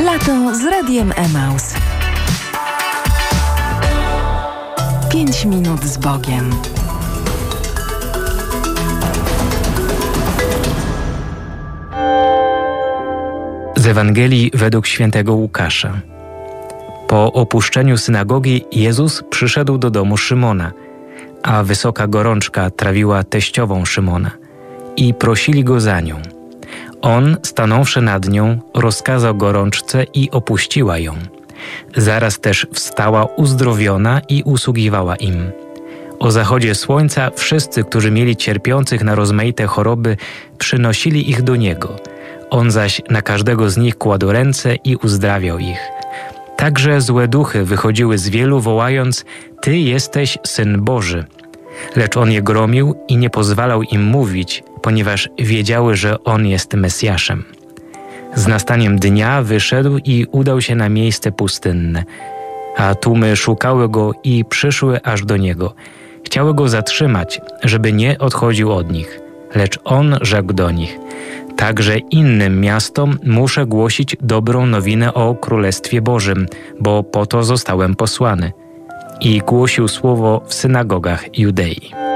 Lato z Radiem Emaus. 5 minut z Bogiem. Z Ewangelii według świętego Łukasza. Po opuszczeniu synagogi Jezus przyszedł do domu Szymona, a wysoka gorączka trawiła teściową Szymona i prosili go za nią. On, stanąwszy nad nią, rozkazał gorączce i opuściła ją. Zaraz też wstała uzdrowiona i usługiwała im. O zachodzie słońca wszyscy, którzy mieli cierpiących na rozmaite choroby, przynosili ich do Niego. On zaś na każdego z nich kładł ręce i uzdrawiał ich. Także złe duchy wychodziły z wielu, wołając: Ty jesteś Syn Boży. Lecz On je gromił i nie pozwalał im mówić, ponieważ wiedziały, że On jest Mesjaszem. Z nastaniem dnia wyszedł i udał się na miejsce pustynne, a tłumy szukały Go i przyszły aż do Niego. Chciały Go zatrzymać, żeby nie odchodził od nich, lecz On rzekł do nich: Także innym miastom muszę głosić dobrą nowinę o Królestwie Bożym, bo po to zostałem posłany. I głosił słowo w synagogach Judei.